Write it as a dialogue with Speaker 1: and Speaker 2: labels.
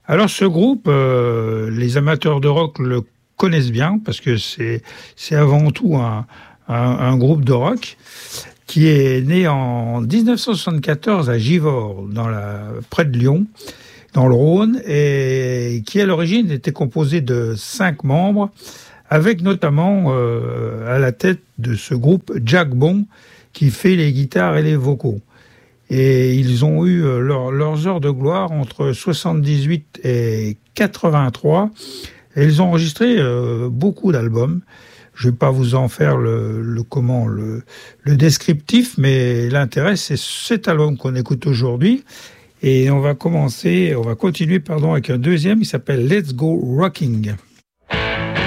Speaker 1: Alors ce groupe, les amateurs de rock le connaissent bien parce que c'est avant tout un groupe de rock qui est né en 1974 à Givors, près de Lyon, dans le Rhône, et qui à l'origine était composé de 5 membres, avec notamment à la tête de ce groupe Jack Bon, qui fait les guitares et les vocaux. Et ils ont eu leurs heures de gloire entre 78 et 83. Et ils ont enregistré beaucoup d'albums. Je ne vais pas vous en faire le descriptif, mais l'intérêt, c'est cet album qu'on écoute aujourd'hui. Et on va continuer avec un deuxième, il s'appelle Let's Go Rocking.